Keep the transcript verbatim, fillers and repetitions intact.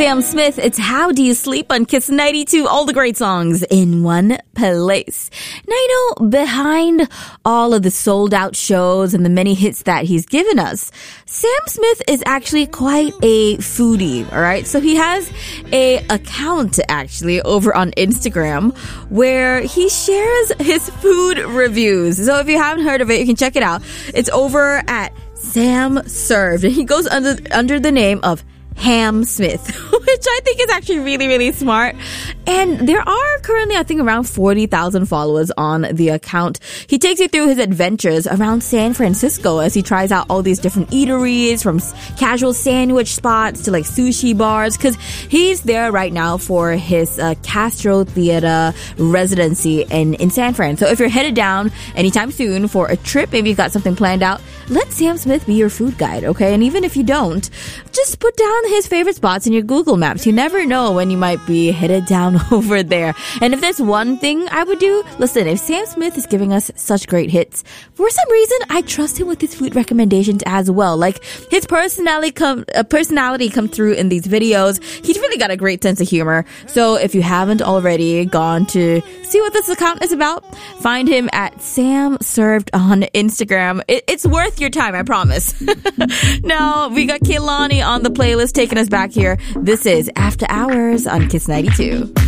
Sam Smith. It's How Do You Sleep on Kiss ninety-two. All the great songs in one place. Now, you know, behind all of the sold out shows and the many hits that he's given us, Sam Smith is actually quite a foodie, all right? So he has a account actually over on Instagram where he shares his food reviews. So if you haven't heard of it, you can check it out. It's over at Sam Served. And he goes under under the name of Ham Smith, which I think is actually really, really smart. And there are currently, I think, around forty thousand followers on the account. He takes you through his adventures around San Francisco as he tries out all these different eateries, from casual sandwich spots to like sushi bars, because he's there right now for his uh, Castro Theater residency in, in San Fran. So if you're headed down anytime soon for a trip, maybe you've got something planned out, let Sam Smith be your food guide, okay? And even if you don't, just put down his favorite spots in your Google Maps. You never know when you might be headed down over there. And if there's one thing I would do, listen, if Sam Smith is giving us such great hits, for some reason, I trust him with his food recommendations as well. Like, his personality come, uh, personality come through in these videos. He's really got a great sense of humor. So if you haven't already gone to see what this account is about, find him at Sam Served on Instagram. It, it's worth your time, I promise. Now, we got Kehlani on the playlist taking us back here. This is After Hours on Kiss ninety-two.